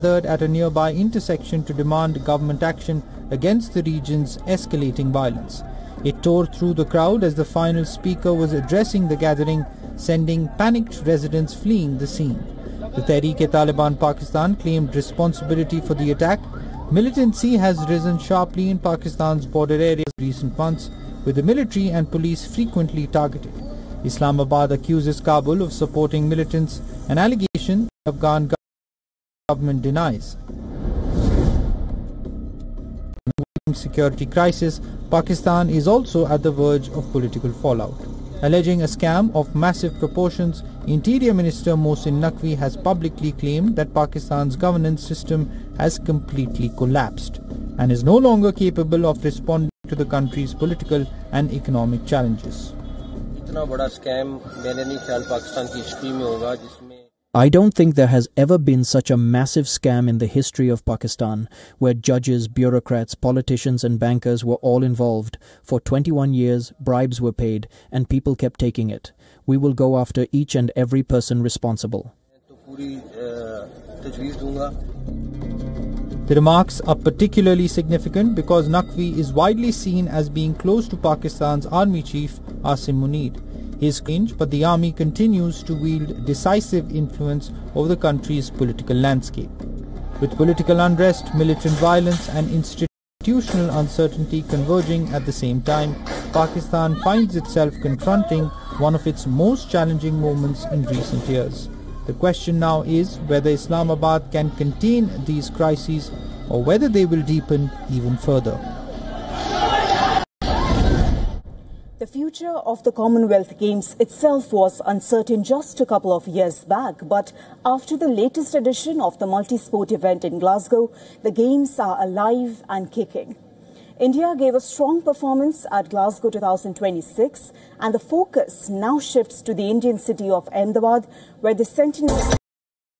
gathered at a nearby intersection to demand government action against the region's escalating violence. It tore through the crowd as the final speaker was addressing the gathering, sending panicked residents fleeing the scene. The Tehreek-e-Taliban Pakistan claimed responsibility for the attack. Militancy has risen sharply in Pakistan's border areas in recent months, with the military and police frequently targeted. Islamabad accuses Kabul of supporting militants, an allegation the Afghan government denies. In security crisis, Pakistan is also at the verge of political fallout. Alleging a scam of massive proportions, Interior Minister Mohsin Naqvi has publicly claimed that Pakistan's governance system has completely collapsed and is no longer capable of responding to the country's political and economic challenges. I don't think there has ever been such a massive scam in the history of Pakistan, where judges, bureaucrats, politicians and bankers were all involved. For 21 years, bribes were paid and people kept taking it. We will go after each and every person responsible. The remarks are particularly significant because Naqvi is widely seen as being close to Pakistan's army chief Asim Munir. He is cringed, but the army continues to wield decisive influence over the country's political landscape. With political unrest, militant violence and institutional uncertainty converging at the same time, Pakistan finds itself confronting one of its most challenging moments in recent years. The question now is whether Islamabad can contain these crises or whether they will deepen even further. The future of the Commonwealth Games itself was uncertain just a couple of years back, but after the latest edition of the multi-sport event in Glasgow, the Games are alive and kicking. India gave a strong performance at Glasgow 2026, and the focus now shifts to the Indian city of Ahmedabad, where the centenary